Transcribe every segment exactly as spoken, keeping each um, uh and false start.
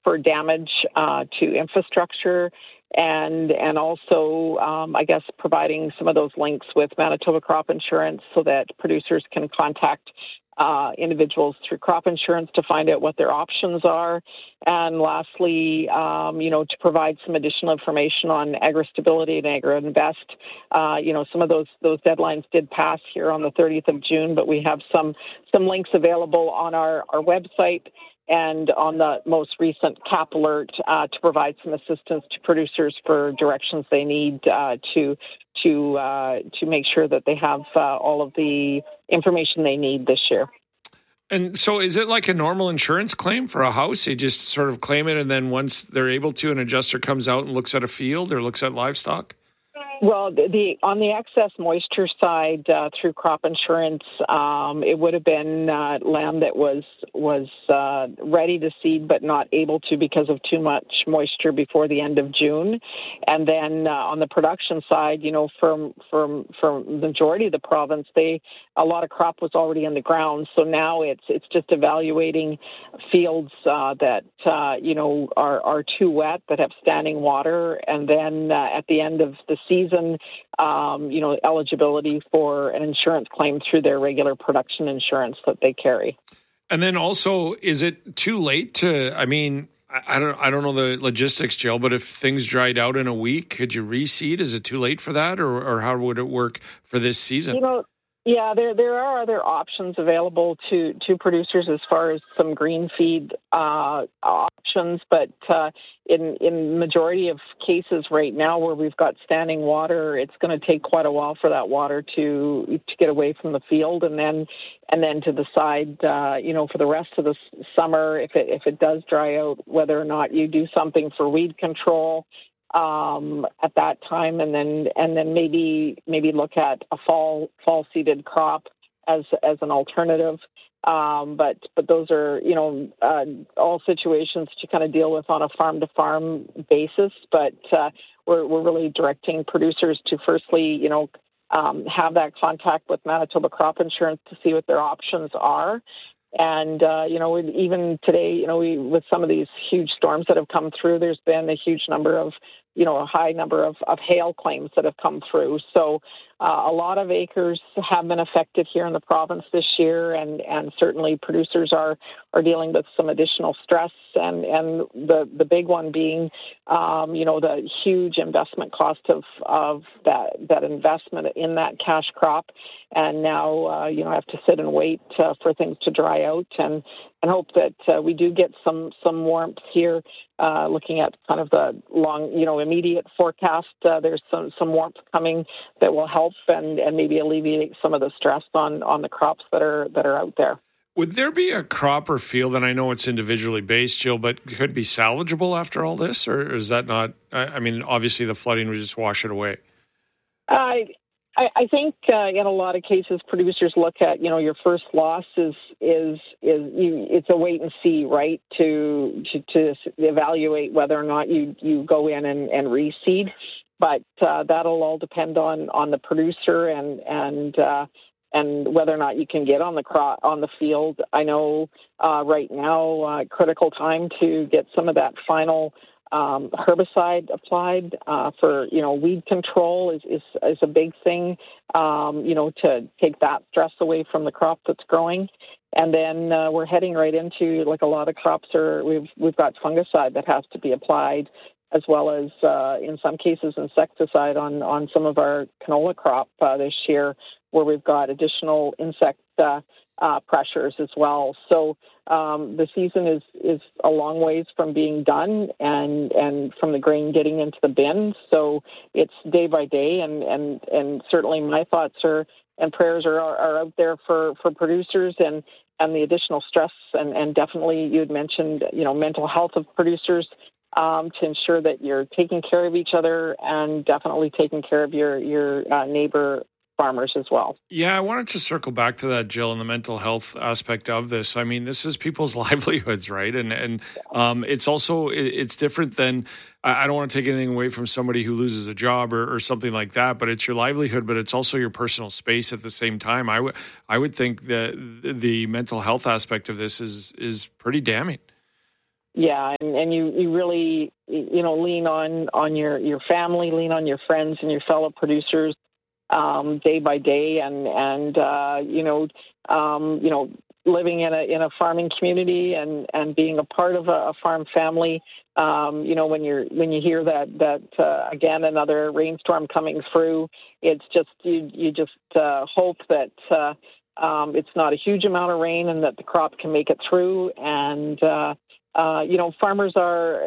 for damage uh, to infrastructure, and and also, um, I guess, providing some of those links with Manitoba Crop Insurance so that producers can contact uh, individuals through crop insurance to find out what their options are. And lastly, um, you know, to provide some additional information on AgriStability and AgriInvest. Uh, you know, some of those those deadlines did pass here on the thirtieth of June, but we have some some links available on our, our website and on the most recent Cap Alert uh, to provide some assistance to producers for directions they need uh, to to uh, to make sure that they have uh, all of the information they need this year. And so is it like a normal insurance claim for a house? You just sort of claim it, and then once they're able to, an adjuster comes out and looks at a field or looks at livestock? Well, the, the on the excess moisture side, uh, through crop insurance, um, it would have been uh, land that was was uh, ready to seed but not able to because of too much moisture before the end of June. And then uh, on the production side, you know, from from from the majority of the province, they a lot of crop was already in the ground. So now it's it's just evaluating fields uh, that uh, you know are are too wet, that have standing water, and then uh, at the end of the season. Um, you know, eligibility for an insurance claim through their regular production insurance that they carry. And then also, is it too late to, I mean, I, I don't I don't know the logistics, Jill, but if things dried out in a week, could you reseed? Is it too late for that, or, or how would it work for this season? You know, yeah, there there are other options available to, to producers as far as some green feed uh, options, but uh, in in majority of cases right now where we've got standing water, it's going to take quite a while for that water to to get away from the field, and then and then to decide, uh, you know, for the rest of the summer, if it if it does dry out, whether or not you do something for weed control um, at that time, and then and then maybe maybe look at a fall fall seeded crop as as an alternative. Um, but but those are, you know, uh, all situations to kind of deal with on a farm to farm basis. But uh, we're we're really directing producers to firstly, you know, um, have that contact with Manitoba Crop Insurance to see what their options are. And, uh, you know, even today, you know, we, with some of these huge storms that have come through, there's been a huge number of, you know, a high number of, of hail claims that have come through. So uh, a lot of acres have been affected here in the province this year, and, and certainly producers are, are dealing with some additional stress, and, and the, the big one being, um, you know, the huge investment cost of, of that, that investment in that cash crop. And now, uh, you know, I have to sit and wait uh, for things to dry out, and, and hope that uh, we do get some, some warmth here. Uh, looking at kind of the long, you know, immediate forecast, uh, there's some, some warmth coming that will help and, and maybe alleviate some of the stress on, on the crops that are that are out there. Would there be a crop or field, and I know it's individually based, Jill, but could be salvageable after all this, or is that not? I, I mean, obviously the flooding would just wash it away. I. I think uh, in a lot of cases, producers look at, you know, your first loss is is is you, it's a wait and see, right? To to, to evaluate whether or not you, you go in and, and reseed, but uh, that'll all depend on, on the producer and and uh, and whether or not you can get on the crop on the field. I know uh, right now, uh, critical time to get some of that final Um, herbicide applied uh, for, you know, weed control is, is, is a big thing, um, you know, to take that stress away from the crop that's growing. And then uh, we're heading right into, like a lot of crops are, we've, we've got fungicide that has to be applied, as well as uh, in some cases insecticide on, on some of our canola crop uh, this year, where we've got additional insect uh, uh, pressures as well. So um, the season is, is a long ways from being done, and, and from the grain getting into the bin. So it's day by day, and, and, and certainly my thoughts are and prayers are, are out there for, for producers and, and the additional stress, and, and definitely you had mentioned, you know, mental health of producers, um, to ensure that you're taking care of each other and definitely taking care of your, your uh, neighbor farmers as well. Yeah, I wanted to circle back to that, Jill, and the mental health aspect of this. I mean, this is people's livelihoods, right? And and um, it's also, it's different than, I don't want to take anything away from somebody who loses a job or, or something like that, but it's your livelihood, but it's also your personal space at the same time. I would I would think that the mental health aspect of this is is pretty damning. Yeah, and, and you, you really, you know, lean on, on your, your family, lean on your friends and your fellow producers um, day by day, and and uh, you know, um, you know, living in a in a farming community and, and being a part of a, a farm family. Um, you know, when you're when you hear that that uh, again another rainstorm coming through, it's just you you just uh, hope that. Uh, Um, it's not a huge amount of rain and that the crop can make it through. And, uh, uh, you know, farmers are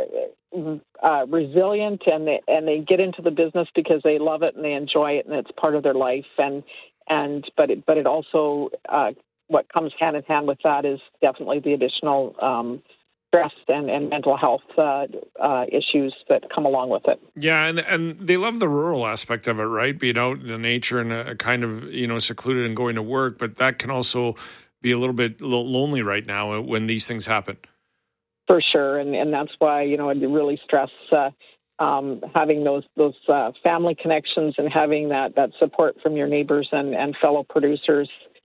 uh, resilient, and they, and they get into the business because they love it and they enjoy it and it's part of their life. And, and but, it, but it also, uh, what comes hand in hand with that is definitely the additional um stress and, and mental health uh, uh, issues that come along with it. Yeah, and and they love the rural aspect of it, right? Being out in the nature and a, a kind of, you know, secluded and going to work, but that can also be a little bit lonely right now when these things happen. For sure, and and that's why, you know, I really stress uh, um, having those those uh, family connections and having that, that support from your neighbors and, and fellow producers.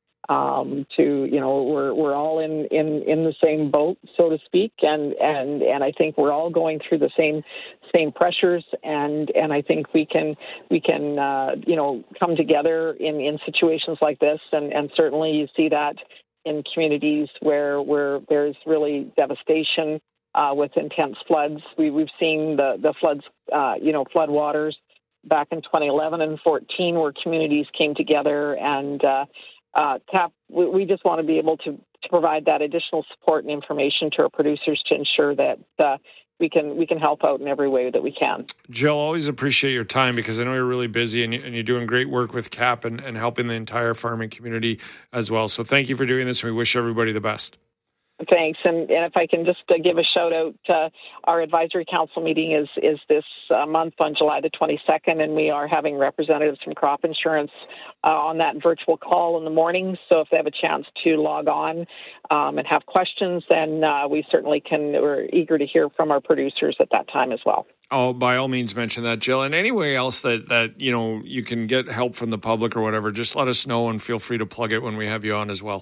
Um, to, you know, we're we're all in, in, in the same boat, so to speak, and, and, and I think we're all going through the same same pressures, and, and I think we can we can uh, you know, come together in, in situations like this, and, and certainly you see that in communities where where there's really devastation uh, with intense floods. We we've seen the the floods, uh, you know, flood waters back in twenty eleven and fourteen, where communities came together and. Uh, Uh, tap, we, we just want to be able to, to provide that additional support and information to our producers to ensure that uh, we can we can help out in every way that we can. Jill, always appreciate your time, because I know you're really busy and, you, and you're doing great work with C A P and, and helping the entire farming community as well. So thank you for doing this, and we wish everybody the best. Thanks, and, and if I can just uh, give a shout out, uh, our advisory council meeting is is this uh, month on July the twenty-second, and we are having representatives from crop insurance uh, on that virtual call in the morning. So if they have a chance to log on um, and have questions, then uh, we certainly can. We're eager to hear from our producers at that time as well. Oh, by all means, mention that, Jill. And anyway else that, that, you know, you can get help from the public or whatever, just let us know, and feel free to plug it when we have you on as well.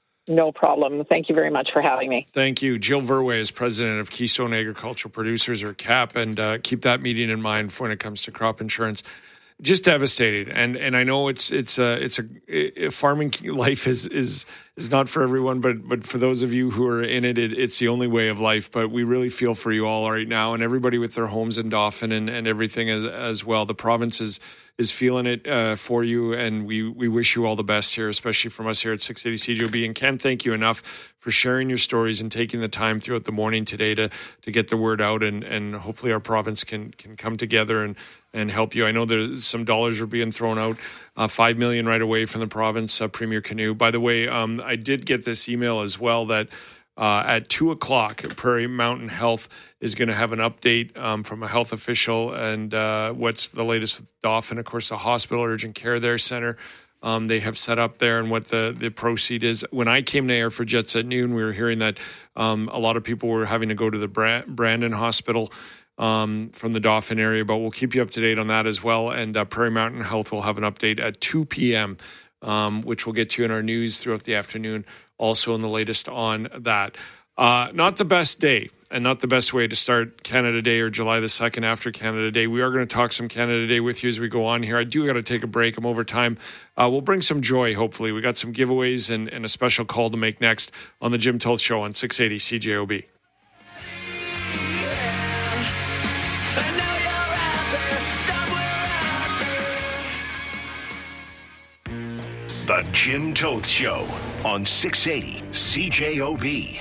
No problem. Thank you very much for having me. Thank you. Jill Verwey is president of Keystone Agricultural Producers, or C A P, and uh, keep that meeting in mind when it comes to crop insurance. Just devastated, and and I know it's it's a it's a it, farming life is is is not for everyone, but but for those of you who are in it, it, it's the only way of life. But we really feel for you all right now, and everybody with their homes in Dauphin and, and everything as, as well. The province is is feeling it uh, for you, and we we wish you all the best here, especially from us here at six eighty C J O B. And can't thank you enough for sharing your stories and taking the time throughout the morning today to to get the word out, and and hopefully our province can can come together and. and help you. I know there's some dollars are being thrown out, uh, five million right away from the province, uh, Premier Canoe. By the way, um, I did get this email as well that uh, at two o'clock, Prairie Mountain Health is going to have an update um, from a health official, and uh, what's the latest with Dauphin. Of course, the hospital urgent care there center um, they have set up there, and what the, the proceed is. When I came to Air for Jets at noon, we were hearing that um, a lot of people were having to go to the Bra- Brandon Hospital Um, from the Dauphin area, but we'll keep you up to date on that as well. And uh, Prairie Mountain Health will have an update at two p.m., um, which we'll get to in our news throughout the afternoon, also in the latest on that. Uh, not the best day, and not the best way to start Canada Day or July the second after Canada Day. We are going to talk some Canada Day with you as we go on here. I do got to take a break. I'm over time. Uh, we'll bring some joy, hopefully. We got some giveaways and, and a special call to make next on the Jim Toth Show on six eighty C J O B. The Jim Toth Show on six eighty C J O B.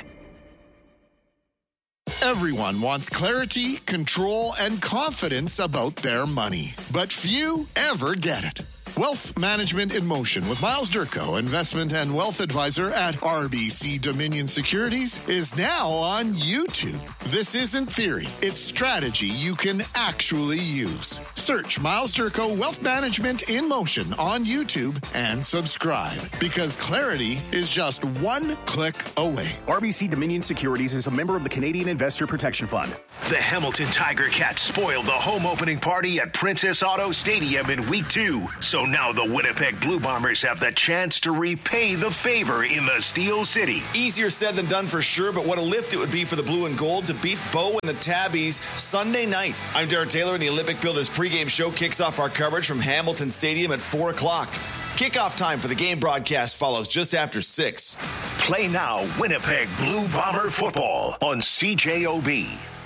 Everyone wants clarity, control, and confidence about their money, but few ever get it. Wealth Management in Motion with Miles Durko, investment and wealth advisor at R B C Dominion Securities, is now on YouTube. This isn't theory, it's strategy you can actually use. Search Miles Durko Wealth Management in Motion on YouTube and subscribe, because clarity is just one click away. R B C Dominion Securities is a member of the Canadian Investor Protection Fund. The Hamilton Tiger Cats spoiled the home opening party at Princess Auto Stadium in week two, so now the Winnipeg Blue Bombers have the chance to repay the favor in the Steel City. Easier said than done for sure, but what a lift it would be for the Blue and Gold to beat Bow and the Tabbies Sunday night. I'm Derek Taylor, and the Olympic Builders pregame show kicks off our coverage from Hamilton Stadium at four o'clock. Kickoff time for the game broadcast follows just after six. Play now Winnipeg Blue Bomber football on C J O B.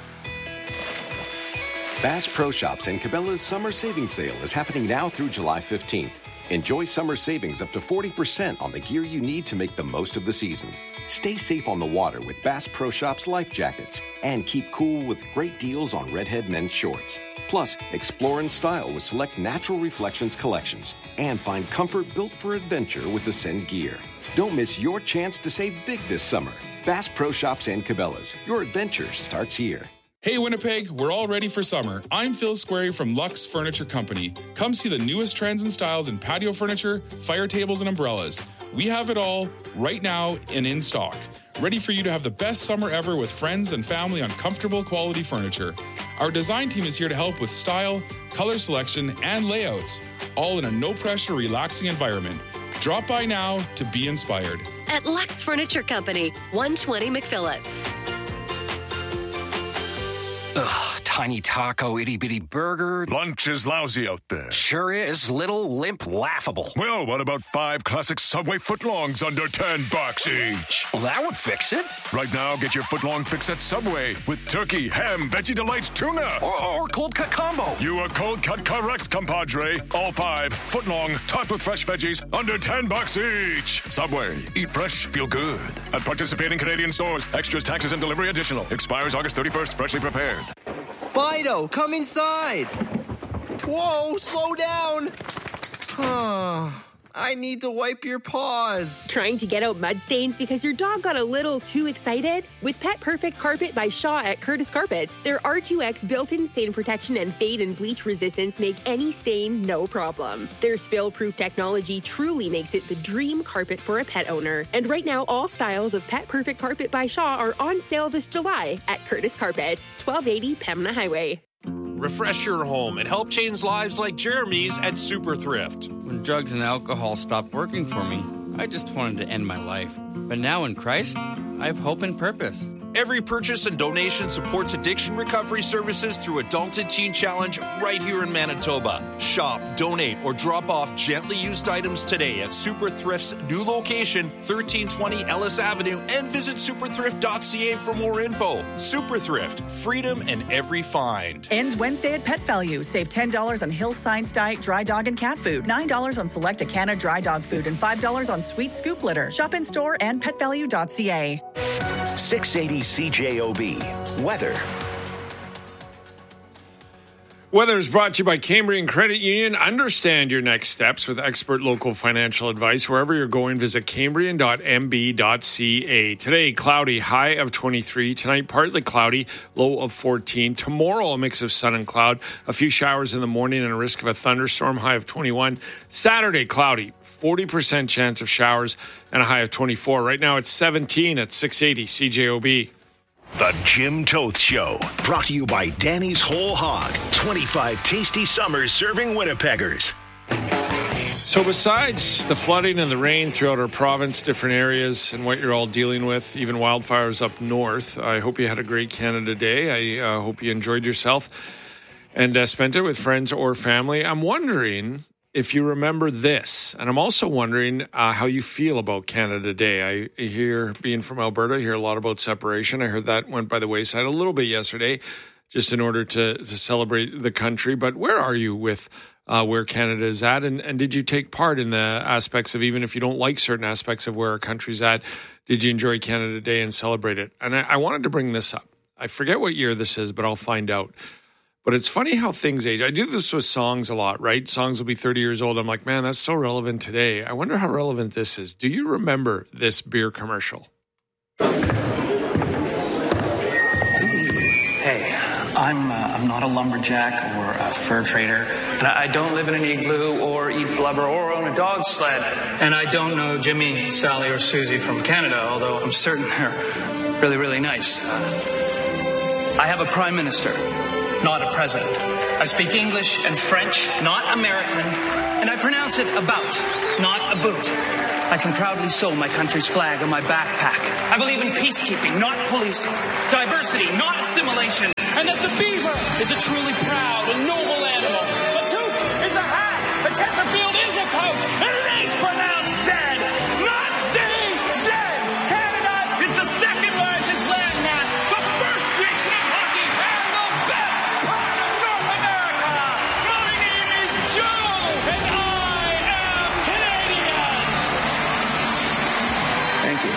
Bass Pro Shops and Cabela's Summer Savings Sale is happening now through July fifteenth. Enjoy summer savings up to forty percent on the gear you need to make the most of the season. Stay safe on the water with Bass Pro Shops life jackets and keep cool with great deals on Redhead men's shorts. Plus, explore in style with select Natural Reflections collections and find comfort built for adventure with Ascend gear. Don't miss your chance to save big this summer. Bass Pro Shops and Cabela's. Your adventure starts here. Hey Winnipeg, we're all ready for summer. I'm Phil Squarey from Lux Furniture Company. Come see the newest trends and styles in patio furniture, fire tables, and umbrellas. We have it all right now and in stock. Ready for you to have the best summer ever with friends and family on comfortable quality furniture. Our design team is here to help with style, color selection, and layouts, all in a no-pressure, relaxing environment. Drop by now to be inspired. At Lux Furniture Company, one twenty McPhillips. Ugh, tiny taco, itty-bitty burger. Lunch is lousy out there. Sure is. Little, limp, laughable. Well, what about five classic Subway footlongs under ten bucks each? Well, that would fix it. Right now, get your footlong fix at Subway with turkey, ham, veggie delights, tuna. Or, or cold cut combo. You are cold cut correct, compadre. All five, footlong, topped with fresh veggies, under ten bucks each. Subway, eat fresh, feel good. At participating Canadian stores, extras, taxes, and delivery additional. Expires August thirty-first, freshly prepared. Fido, come inside. Whoa, slow down. I need to wipe your paws. Trying to get out mud stains because your dog got a little too excited? With Pet Perfect Carpet by Shaw at Curtis Carpets, their R two X built-in stain protection and fade and bleach resistance make any stain no problem. Their spill-proof technology truly makes it the dream carpet for a pet owner. And right now, all styles of Pet Perfect Carpet by Shaw are on sale this July at Curtis Carpets, twelve eighty Pembina Highway. Refresh your home and help change lives like Jeremy's at Super Thrift. When drugs and alcohol stopped working for me, I just wanted to end my life. But now in Christ, I have hope and purpose. Every purchase and donation supports addiction recovery services through Adulted Teen Challenge right here in Manitoba. Shop, donate, or drop off gently used items today at Super Thrift's new location, thirteen twenty Ellis Avenue, and visit super thrift dot c a for more info. Super Thrift, freedom in every find. Ends Wednesday at Pet Value. Save ten dollars on Hill Science Diet dry dog and cat food, nine dollars on select Acana dry dog food, and five dollars on Sweet Scoop litter. Shop in store and pet value dot c a. six eighty C J O B. Weather. Weather is brought to you by Cambrian Credit Union. Understand your next steps with expert local financial advice. Wherever you're going, visit cambrian dot m b dot c a. Today, cloudy, high of twenty-three. Tonight, partly cloudy, low of fourteen. Tomorrow, a mix of sun and cloud. A few showers in the morning and a risk of a thunderstorm, high of twenty-one. Saturday, cloudy, forty percent chance of showers and a high of twenty-four. Right now, it's seventeen at six eighty C J O B. The Jim Toth Show, brought to you by Danny's Whole Hog. twenty-five tasty summers serving Winnipeggers. So besides the flooding and the rain throughout our province, different areas, and what you're all dealing with, even wildfires up north, I hope you had a great Canada Day. I uh, hope you enjoyed yourself and uh, spent it with friends or family. I'm wondering if you remember this, and I'm also wondering uh, how you feel about Canada Day. I hear, being from Alberta, I hear a lot about separation. I heard that went by the wayside a little bit yesterday, just in order to, to celebrate the country. But where are you with uh, where Canada is at? And, and did you take part in the aspects of, even if you don't like certain aspects of where our country's at, did you enjoy Canada Day and celebrate it? And I, I wanted to bring this up. I forget what year this is, but I'll find out. But it's funny how things age. I do this with songs a lot, right? Songs will be thirty years old. I'm like, man, that's so relevant today. I wonder how relevant this is. Do you remember this beer commercial? Hey, I'm uh, I'm not a lumberjack or a fur trader, and I don't live in an igloo or eat blubber or own a dog sled, and I don't know Jimmy, Sally, or Susie from Canada, although I'm certain they're really, really nice. Uh, I have a prime minister. not a president. I speak English and French, not American, and I pronounce it about, not a boot. I can proudly sew my country's flag on my backpack. I believe in peacekeeping, not policing, diversity, not assimilation, and that the beaver is a truly proud and noble animal. A toque is a hat, a Chesterfield is a coach, and it is pronounced Zed, not Z Z. Canada is the second largest landmass, the first nation in hockey, and the best part of North America. My name is Joe, and I am Canadian. Thank you.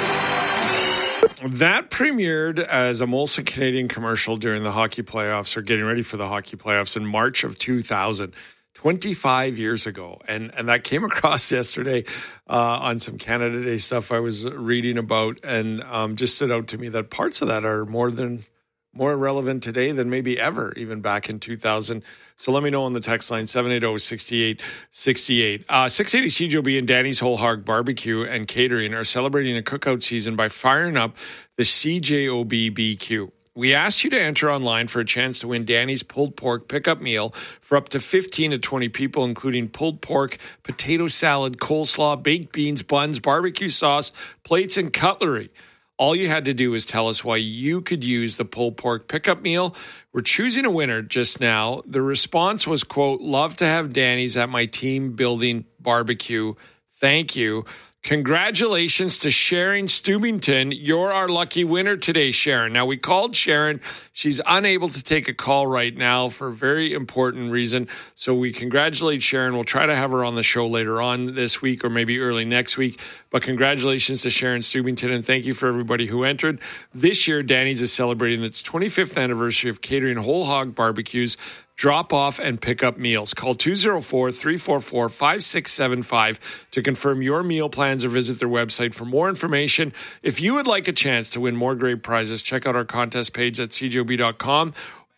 That premiered as a Molson Canadian commercial during the hockey playoffs, or getting ready for the hockey playoffs in March of two thousand, twenty-five years ago. And and that came across yesterday uh, on some Canada Day stuff I was reading about, and um, just stood out to me that parts of that are more than more relevant today than maybe ever, even back in two thousand. So let me know on the text line, seven eight zero, six eight six eight. Uh, six eighty C J O B and Danny's Whole Hog Barbecue and Catering are celebrating a cookout season by firing up the C J O B B Q. We asked you to enter online for a chance to win Danny's pulled pork pickup meal for up to fifteen to twenty people, including pulled pork, potato salad, coleslaw, baked beans, buns, barbecue sauce, plates, and cutlery. All you had to do was tell us why you could use the pulled pork pickup meal. We're choosing a winner just now. The response was, quote, love to have Danny's at my team building barbecue. Thank you. Congratulations to Sharon Stubington. You're our lucky winner today, Sharon. Now, we called Sharon. She's unable to take a call right now for a very important reason. So we congratulate Sharon. We'll try to have her on the show later on this week or maybe early next week. But congratulations to Sharon Stubington, and thank you for everybody who entered. This year, Danny's is celebrating its twenty-fifth anniversary of catering whole hog barbecues, drop off, and pick up meals. Call two oh four, three four four, five six seven five to confirm your meal plans or visit their website for more information. If you would like a chance to win more great prizes, check out our contest page at c j o b dot com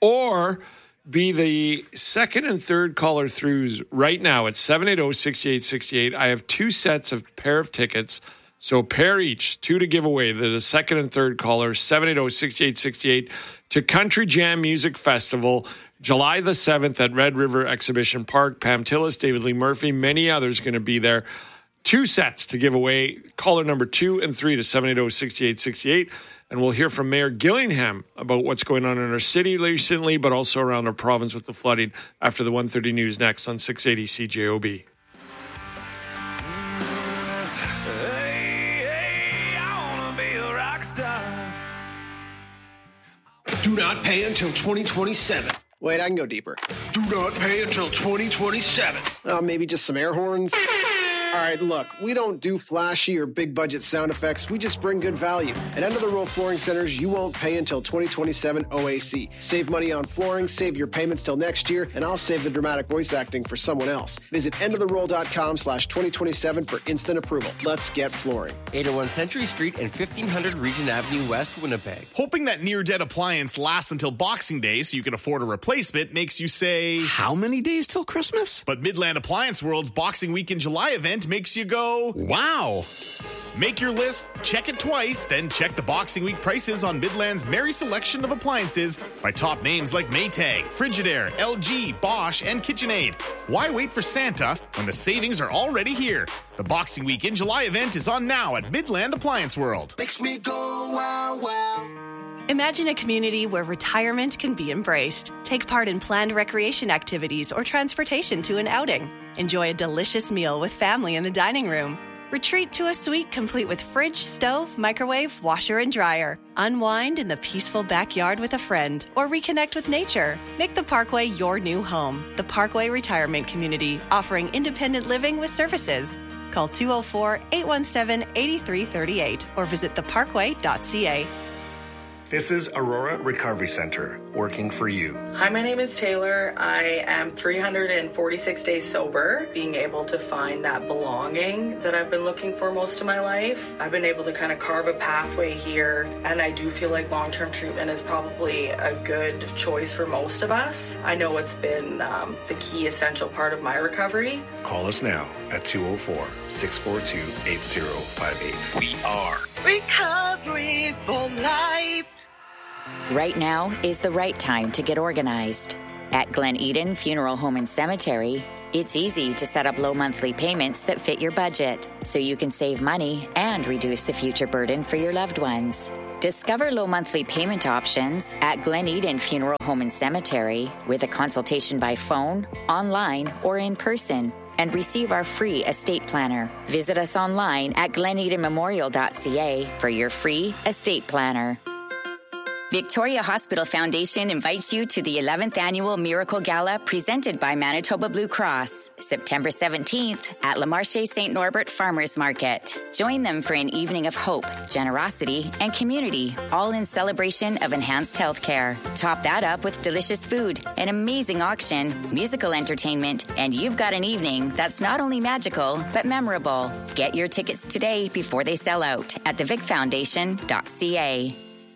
or be the second and third caller throughs right now at seven eight zero, six eight six eight. I have two sets of pair of tickets. So pair each, two to give away. They're the second and third caller, seven eight zero, six eight six eight, to Country Jam Music Festival, July the seventh at Red River Exhibition Park. Pam Tillis, David Lee Murphy, many others going to be there. Two sets to give away. Caller number two and three to seven eight zero, six eight six eight. And we'll hear from Mayor Gillingham about what's going on in our city recently, but also around our province with the flooding after the one thirty news next on six eighty C J O B. Do not pay until twenty twenty-seven. Wait, I can go deeper. Do not pay until twenty twenty-seven. Uh, maybe just some air horns. All right, look, we don't do flashy or big budget sound effects. We just bring good value. At End of the Row Flooring Centers, you won't pay until twenty twenty-seven O A C. Save money on flooring, save your payments till next year, and I'll save the dramatic voice acting for someone else. Visit end of the roll dot com slash twenty twenty-seven for instant approval. Let's get flooring. eight oh one Century Street and fifteen hundred Regent Avenue West, Winnipeg. Hoping that near-dead appliance lasts until Boxing Day so you can afford a replacement makes you say, how many days till Christmas? But Midland Appliance World's Boxing Week in July event makes you go, wow. Make your list, check it twice, then check the Boxing Week prices on Midland's merry selection of appliances by top names like Maytag, Frigidaire, L G, Bosch, and KitchenAid. Why wait for Santa when the savings are already here? The Boxing Week in July event is on now at Midland Appliance World. Makes me go wow, wow. Imagine a community where retirement can be embraced. Take part in planned recreation activities or transportation to an outing. Enjoy a delicious meal with family in the dining room. Retreat to a suite complete with fridge, stove, microwave, washer, and dryer. Unwind in the peaceful backyard with a friend or reconnect with nature. Make the Parkway your new home. The Parkway Retirement Community, offering independent living with services. Call two oh four, eight one seven, eight three three eight or visit the parkway dot c a. This is Aurora Recovery Center, working for you. Hi, my name is Taylor. I am three hundred forty-six days sober, being able to find that belonging that I've been looking for most of my life. I've been able to kind of carve a pathway here, and I do feel like long-term treatment is probably a good choice for most of us. I know it's been um, the key essential part of my recovery. Call us now at two oh four, six four two, eight oh five eight. We are Recovery for Life. Right now is the right time to get organized. At Glen Eden Funeral Home and Cemetery, it's easy to set up low monthly payments that fit your budget, so you can save money and reduce the future burden for your loved ones. Discover low monthly payment options at Glen Eden Funeral Home and Cemetery with a consultation by phone, online, or in person, and receive our free estate planner. Visit us online at glen eden memorial dot c a for your free estate planner. Victoria Hospital Foundation invites you to the eleventh Annual Miracle Gala presented by Manitoba Blue Cross, September seventeenth at Le Marché Saint Norbert Farmers Market. Join them for an evening of hope, generosity, and community, all in celebration of enhanced healthcare. Top that up with delicious food, an amazing auction, musical entertainment, and you've got an evening that's not only magical, but memorable. Get your tickets today before they sell out at the vic foundation dot c a.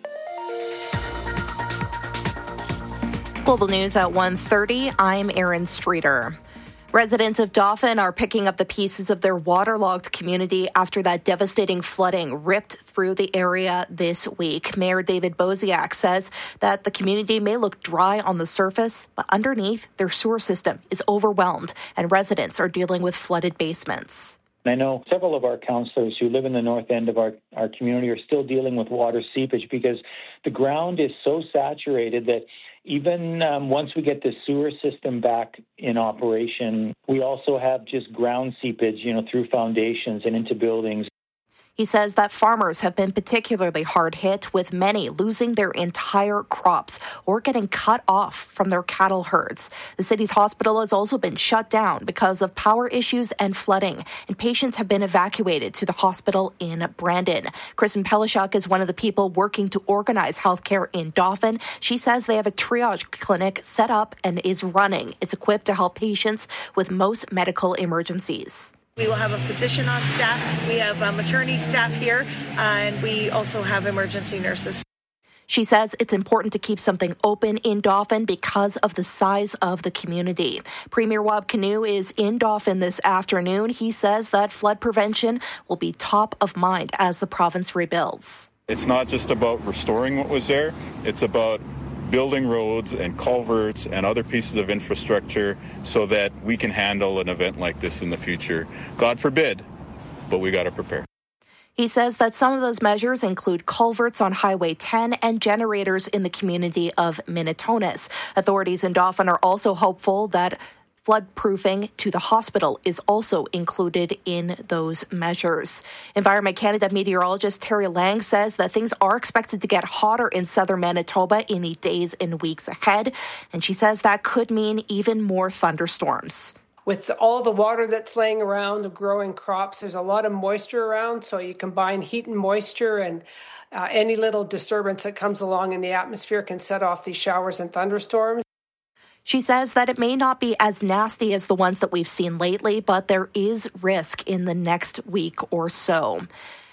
Global News at one thirty. I'm Erin Streeter. Residents of Dauphin are picking up the pieces of their waterlogged community after that devastating flooding ripped through the area this week. Mayor David Boziak says that the community may look dry on the surface, but underneath, their sewer system is overwhelmed and residents are dealing with flooded basements. I know several of our councillors who live in the north end of our, our community are still dealing with water seepage because the ground is so saturated that even um, once we get the sewer system back in operation, we also have just ground seepage, you know, through foundations and into buildings. He says that farmers have been particularly hard hit, with many losing their entire crops or getting cut off from their cattle herds. The city's hospital has also been shut down because of power issues and flooding, and patients have been evacuated to the hospital in Brandon. Kristen Pelishuk is one of the people working to organize healthcare in Dauphin. She says they have a triage clinic set up and is running. It's equipped to help patients with most medical emergencies. We will have a physician on staff. We have a maternity staff here, uh, and we also have emergency nurses. She says it's important to keep something open in Dauphin because of the size of the community. Premier Wab Kinew is in Dauphin this afternoon. He says that flood prevention will be top of mind as the province rebuilds. It's not just about restoring what was there. It's about building roads and culverts and other pieces of infrastructure so that we can handle an event like this in the future. God forbid, but we got to prepare. He says that some of those measures include culverts on Highway ten and generators in the community of Minitonas. Authorities in Dauphin are also hopeful that flood-proofing to the hospital is also included in those measures. Environment Canada meteorologist Terry Lang says that things are expected to get hotter in southern Manitoba in the days and weeks ahead, and she says that could mean even more thunderstorms. With all the water that's laying around, the growing crops, there's a lot of moisture around, so you combine heat and moisture, and uh, any little disturbance that comes along in the atmosphere can set off these showers and thunderstorms. She says that it may not be as nasty as the ones that we've seen lately, but there is risk in the next week or so.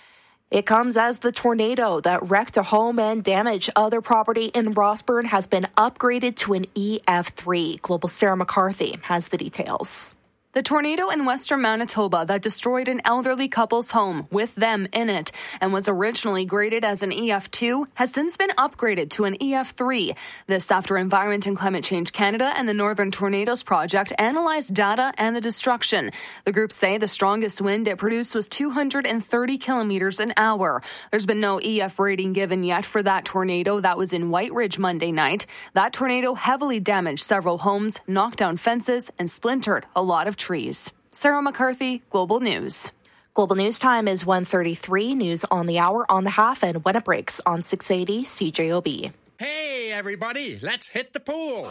It comes as the tornado that wrecked a home and damaged other property in Rossburn has been upgraded to an E F three. Global's Sarah McCarthy has the details. The tornado in western Manitoba that destroyed an elderly couple's home with them in it and was originally graded as an E F two has since been upgraded to an E F three. This after Environment and Climate Change Canada and the Northern Tornadoes Project analyzed data and the destruction. The groups say the strongest wind it produced was two hundred thirty kilometers an hour. There's been no E F rating given yet for that tornado that was in White Ridge Monday night. That tornado heavily damaged several homes, knocked down fences, and splintered a lot of trees. Sarah McCarthy, Global News. Global News time is one thirty-three. News on the hour, on the half, and when it breaks on six eighty C J O B. Hey, everybody, let's hit the pool.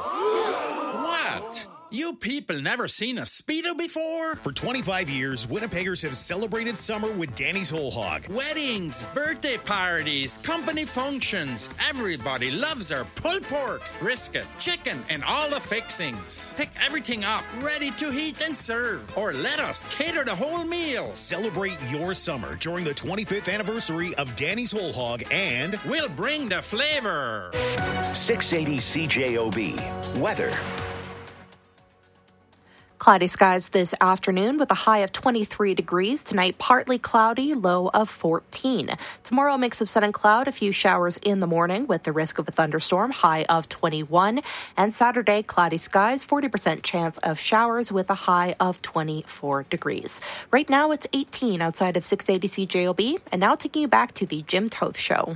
What? You people never seen a Speedo before? For twenty-five years, Winnipeggers have celebrated summer with Danny's Whole Hog. Weddings, birthday parties, company functions. Everybody loves our pulled pork, brisket, chicken, and all the fixings. Pick everything up, ready to heat and serve. Or let us cater the whole meal. Celebrate your summer during the twenty-fifth anniversary of Danny's Whole Hog, and we'll bring the flavor. six eighty C J O B. Weather. Cloudy skies this afternoon with a high of twenty-three degrees. Tonight, partly cloudy, low of fourteen. Tomorrow, a mix of sun and cloud, a few showers in the morning with the risk of a thunderstorm, high of twenty-one. And Saturday, cloudy skies, forty percent chance of showers with a high of twenty-four degrees. Right now, it's eighteen outside of six eighty C J O B. And now taking you back to the Jim Toth Show.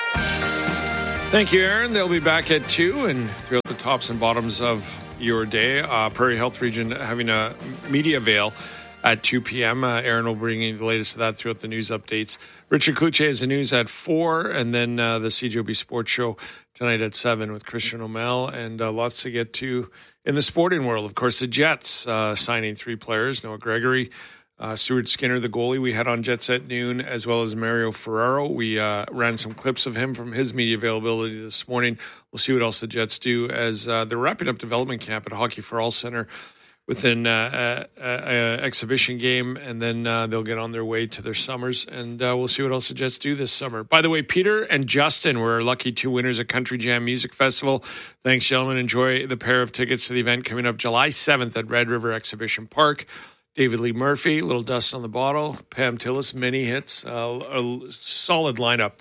Thank you, Aaron. They'll be back at two and throughout the tops and bottoms of your day. Uh, Prairie Health Region having a media avail at two p.m. Uh, Aaron will bring you the latest of that throughout the news updates. Richard Kluche has the news at four, and then uh, the C J O B Sports Show tonight at seven with Christian O'Mell, and uh, lots to get to in the sporting world. Of course, the Jets uh, signing three players, Noah Gregory, Uh, Stuart Skinner, the goalie, we had on Jets at noon, as well as Mario Ferraro. We uh, ran some clips of him from his media availability this morning. We'll see what else the Jets do as uh, they're wrapping up development camp at Hockey for All Center with an uh, uh, uh, exhibition game, and then uh, they'll get on their way to their summers, and uh, we'll see what else the Jets do this summer. By the way, Peter and Justin were lucky two winners at Country Jam Music Festival. Thanks, gentlemen. Enjoy the pair of tickets to the event coming up July seventh at Red River Exhibition Park. David Lee Murphy, Little Dust on the Bottle, Pam Tillis, many hits, uh, a solid lineup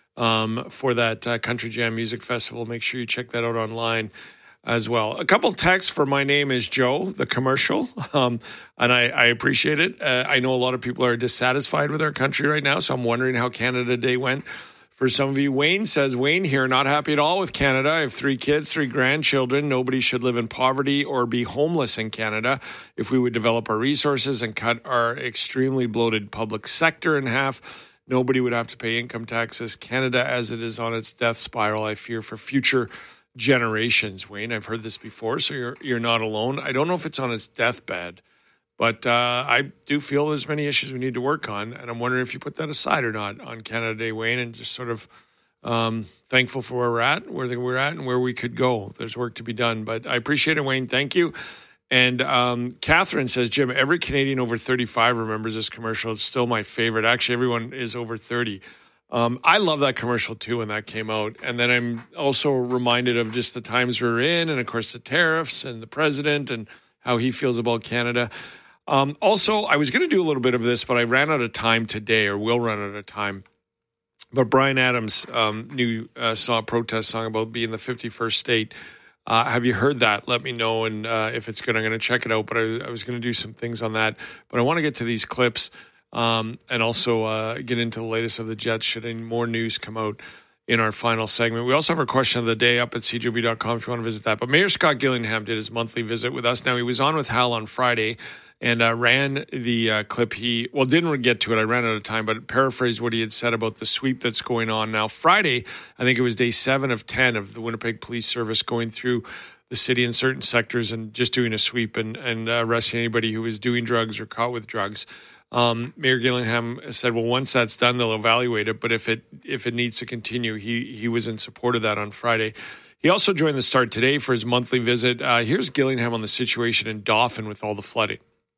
um, for that uh, Country Jam Music Festival. Make sure you check that out online as well. A couple texts for My Name is Joe, the commercial, um, and I, I appreciate it. Uh, I know a lot of people are dissatisfied with our country right now, so I'm wondering how Canada Day went. For some of you, Wayne says, Wayne here, not happy at all with Canada. I have three kids, three grandchildren. Nobody should live in poverty or be homeless in Canada. If we would develop our resources and cut our extremely bloated public sector in half, nobody would have to pay income taxes. Canada, as it is on its death spiral, I fear for future generations. Wayne, I've heard this before, so you're you're not alone. I don't know if it's on its deathbed, but uh, I do feel there's many issues we need to work on, and I'm wondering if you put that aside or not on Canada Day, Wayne, and just sort of um, thankful for where we're at, where we're at, and where we could go. There's work to be done, but I appreciate it, Wayne. Thank you. And um, Catherine says, Jim, every Canadian over thirty-five remembers this commercial. It's still my favorite. Actually, everyone is over thirty. Um, I love that commercial, too, when that came out. And then I'm also reminded of just the times we're in, and, of course, the tariffs and the president and how he feels about Canada. Um, also, I was going to do a little bit of this, but I ran out of time today, or will run out of time. But Bryan Adams' um, new uh, song, protest song about being the fifty-first state. Uh, have you heard that? Let me know, and uh, if it's good, I'm going to check it out. But I, I was going to do some things on that. But I want to get to these clips um, and also uh, get into the latest of the Jets should any more news come out in our final segment. We also have our question of the day up at c j o b dot com if you want to visit that. But Mayor Scott Gillingham did his monthly visit with us. Now, he was on with Hal on Friday and uh, ran the uh, clip he, well, didn't get to it. I ran out of time, but paraphrased what he had said about the sweep that's going on now. Friday, I think it was day seven of ten of the Winnipeg Police Service going through the city in certain sectors and just doing a sweep and, and uh, arresting anybody who was doing drugs or caught with drugs. Um, Mayor Gillingham said, well, once that's done, they'll evaluate it. But if it if it needs to continue, he he was in support of that on Friday. He also joined the Start today for his monthly visit. Uh, here's Gillingham on the situation in Dauphin with all the flooding.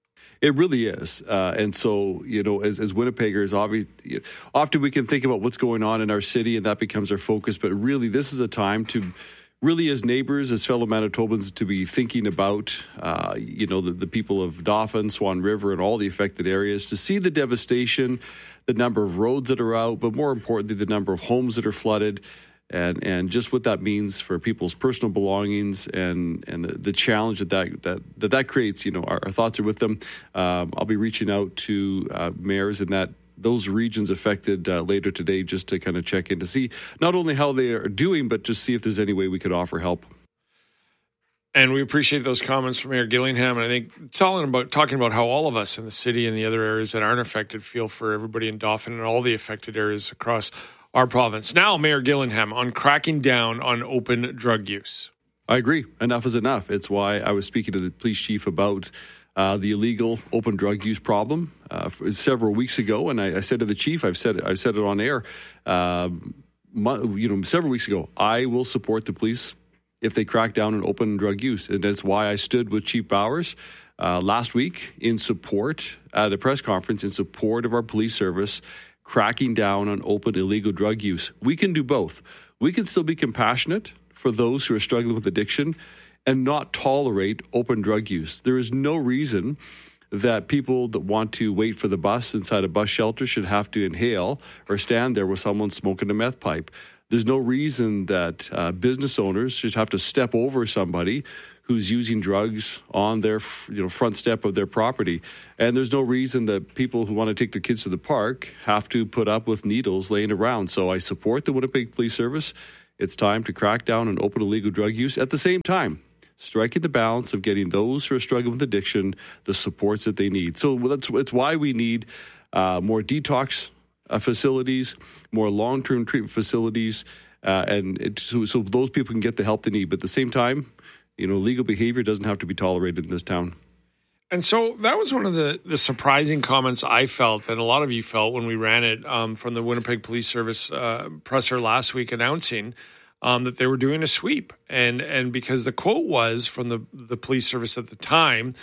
It really is. Uh, and so, you know, as, as Winnipeggers, obviously, often we can think about what's going on in our city and that becomes our focus. But really, this is a time to really, as neighbors, as fellow Manitobans, to be thinking about, uh, you know, the, the people of Dauphin, Swan River, and all the affected areas, to see the devastation, the number of roads that are out, but more importantly, the number of homes that are flooded. And and just what that means for people's personal belongings and and the, the challenge that that, that that that creates. You know, our, our thoughts are with them. Um, I'll be reaching out to uh, mayors in that those regions affected uh, later today just to kind of check in to see not only how they are doing, but just see if there's any way we could offer help. And we appreciate those comments from Mayor Gillingham. And I think talking about talking about how all of us in the city and the other areas that aren't affected feel for everybody in Dauphin and all the affected areas across our province. Now, Mayor Gillingham on cracking down on open drug use. I agree. Enough is enough. It's why I was speaking to the police chief about uh, the illegal open drug use problem uh, several weeks ago, and I, I said to the chief, I've said it, I've said it on air, um, you know, several weeks ago, I will support the police if they crack down on open drug use, and that's why I stood with Chief Bowers uh, last week in support at a press conference in support of our police service cracking down on open illegal drug use. We can do both. We can still be compassionate for those who are struggling with addiction and not tolerate open drug use. There is no reason that people that want to wait for the bus inside a bus shelter should have to inhale or stand there with someone smoking a meth pipe. There's no reason that uh, business owners should have to step over somebody who's using drugs on their you know front step of their property. And there's no reason that people who want to take their kids to the park have to put up with needles laying around. So I support the Winnipeg Police Service. It's time to crack down on open illegal drug use. At the same time, striking the balance of getting those who are struggling with addiction the supports that they need. So that's, that's why we need uh, more detox uh, facilities, more long-term treatment facilities, uh, and it, so, so those people can get the help they need. But at the same time, you know, legal behavior doesn't have to be tolerated in this town. And so that was one of the, the surprising comments I felt, and a lot of you felt when we ran it um, from the Winnipeg Police Service uh, presser last week announcing Um, that they were doing a sweep. And and because the quote was from the, the police service at the time,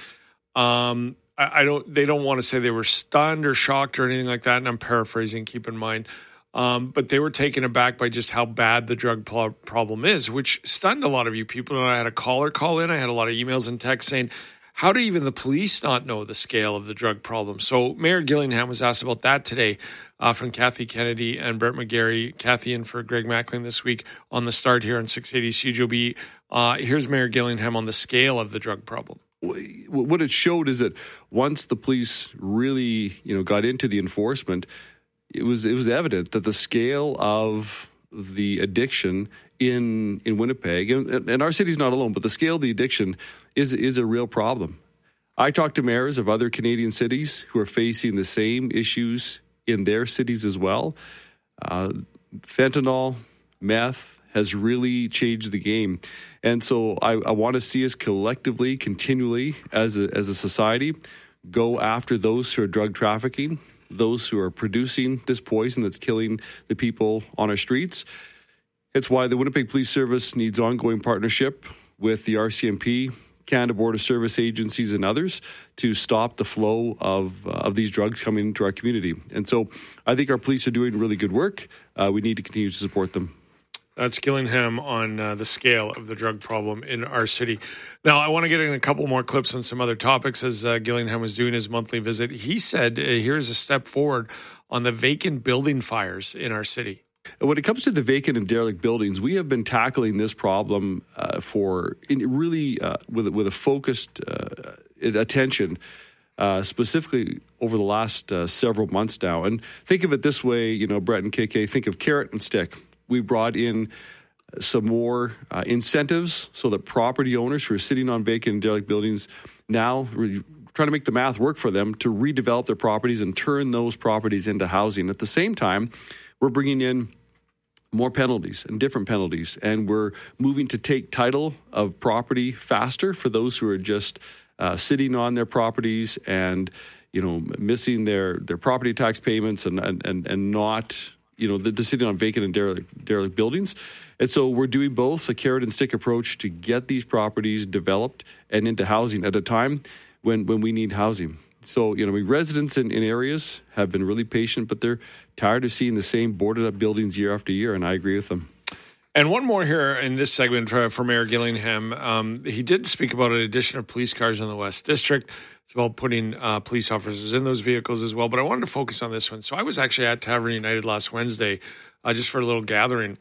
um, I, I don't they don't want to say they were stunned or shocked or anything like that, and I'm paraphrasing, keep in mind. Um, but they were taken aback by just how bad the drug pro- problem is, which stunned a lot of you people. And I had a caller call in. I had a lot of emails and texts saying, how do even the police not know the scale of the drug problem? So Mayor Gillingham was asked about that today uh, from Kathy Kennedy and Brett McGarry. Kathy in for Greg Mackling this week on the start here on six eighty C J O B. Uh, here's Mayor Gillingham on the scale of the drug problem. What it showed is that once the police really, you know, got into the enforcement, it was it was evident that the scale of the addiction in in Winnipeg, and, and our city's not alone, but the scale of the addiction is is a real problem. I talked to mayors of other Canadian cities who are facing the same issues in their cities as well. Uh, fentanyl, meth has really changed the game. And so I, I want to see us collectively, continually, as a, as a society, go after those who are drug trafficking, those who are producing this poison that's killing the people on our streets. It's why the Winnipeg Police Service needs ongoing partnership with the R C M P, Canada Border Service agencies, and others to stop the flow of uh, of these drugs coming into our community. And so I think our police are doing really good work. Uh, we need to continue to support them. That's Gillingham on uh, the scale of the drug problem in our city. Now, I want to get in a couple more clips on some other topics as uh, Gillingham was doing his monthly visit. He said, uh, here's a step forward on the vacant building fires in our city. When it comes to the vacant and derelict buildings, we have been tackling this problem uh, for in really uh, with with a focused uh, attention, uh, specifically over the last uh, several months now. And think of it this way, you know, Brett and K K, think of carrot and stick. We brought in some more uh, incentives so that property owners who are sitting on vacant and derelict buildings now we're trying to make the math work for them to redevelop their properties and turn those properties into housing. At the same time, we're bringing in more penalties and different penalties, and we're moving to take title of property faster for those who are just uh, sitting on their properties and, you know, missing their, their property tax payments and and and, and not, you know, they're sitting on vacant and derelict, derelict buildings. And so we're doing both a carrot and stick approach to get these properties developed and into housing at a time when, when we need housing. So, you know, we residents in, in areas have been really patient, but they're tired of seeing the same boarded up buildings year after year, and I agree with them. And one more here in this segment for, for Mayor Gillingham. Um, he did speak about an addition of police cars in the West District. It's about putting uh, police officers in those vehicles as well. But I wanted to focus on this one. So I was actually at Tavern United last Wednesday uh, just for a little gathering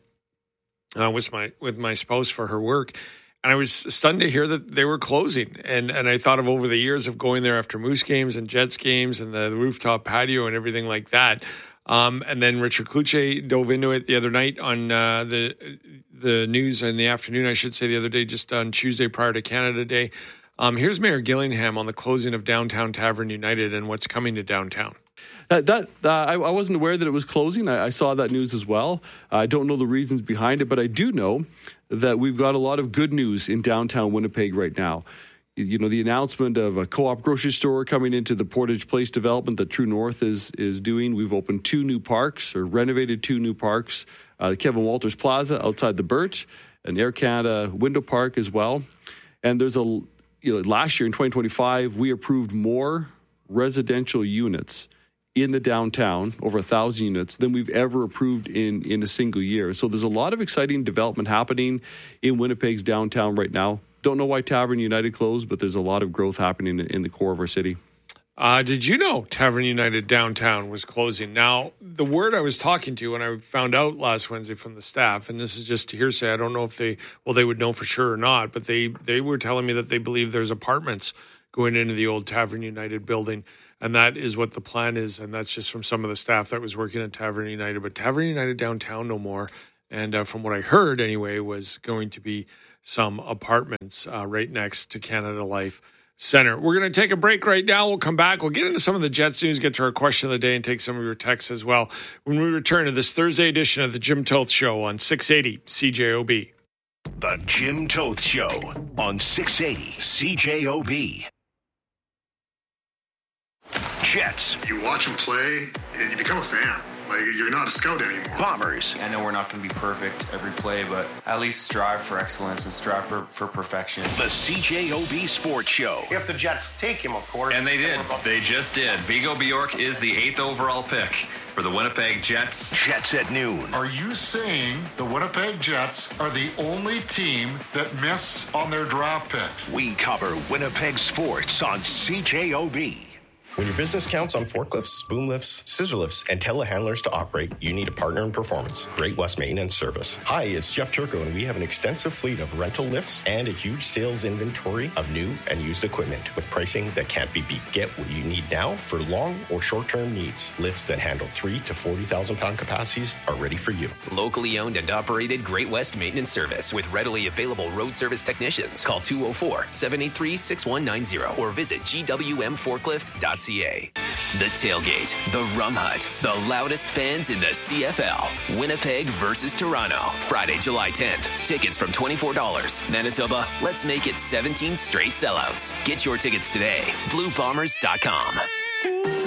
uh, with my with my spouse for her work. And I was stunned to hear that they were closing. And and I thought of over the years of going there after Moose games and Jets games and the rooftop patio and everything like that. Um, and then Richard Kluche dove into it the other night on uh, the the news in the afternoon, I should say, the other day, just on Tuesday prior to Canada Day. Um, here's Mayor Gillingham on the closing of Downtown Tavern United and what's coming to downtown. Uh, that uh, I, I wasn't aware that it was closing. I, I saw that news as well. I don't know the reasons behind it, but I do know that we've got a lot of good news in downtown Winnipeg right now. You know, the announcement of a co-op grocery store coming into the Portage Place development that True North is is doing. We've opened two new parks, or renovated two new parks, uh, Kevin Walters Plaza outside the Burt, and Air Canada Window Park as well. And there's a, you know, last year in twenty twenty-five, we approved more residential units in the downtown, over a thousand units, than we've ever approved in, in a single year. So there's a lot of exciting development happening in Winnipeg's downtown right now. Don't know why Tavern United closed, but there's a lot of growth happening in the core of our city. Uh, did you know Tavern United downtown was closing? Now, the word I was talking to when I found out last Wednesday from the staff, and this is just hearsay, I don't know if they, well, they would know for sure or not, but they, they were telling me that they believe there's apartments going into the old Tavern United building, and that is what the plan is, and that's just from some of the staff that was working at Tavern United. But Tavern United downtown no more, and uh, from what I heard anyway, was going to be some apartments uh, right next to Canada Life Center. We're going to take a break right now. We'll come back. We'll get into some of the Jets news, get to our question of the day, and take some of your texts as well when we return to this Thursday edition of the Jim Toth Show on six eighty C J O B. The Jim Toth Show on six eighty C J O B. Jets. You watch them play, and you become a fan. Like, you're not a scout anymore. Bombers. I know we're not going to be perfect every play, but at least strive for excellence and strive for, for perfection. The C J O B Sports Show. If the Jets take him, of course. And they did. They just did. Vigo Bjork is the eighth overall pick for the Winnipeg Jets. Jets at noon. Are you saying the Winnipeg Jets are the only team that miss on their draft picks? We cover Winnipeg sports on C J O B. When your business counts on forklifts, boom lifts, scissor lifts, and telehandlers to operate, you need a partner in performance. Great West Maintenance Service. Hi, it's Jeff Turco, and we have an extensive fleet of rental lifts and a huge sales inventory of new and used equipment with pricing that can't be beat. Get what you need now for long or short-term needs. Lifts that handle three to forty thousand pound capacities are ready for you. Locally owned and operated Great West Maintenance Service with readily available road service technicians. Call two oh four, seven eight three, six one nine zero or visit G W M forklift dot C A. The Tailgate, the Rum Hut, the loudest fans in the C F L. Winnipeg versus Toronto, Friday, July tenth. Tickets from twenty-four dollars. Manitoba, let's make it seventeen straight sellouts. Get your tickets today. blue bombers dot com.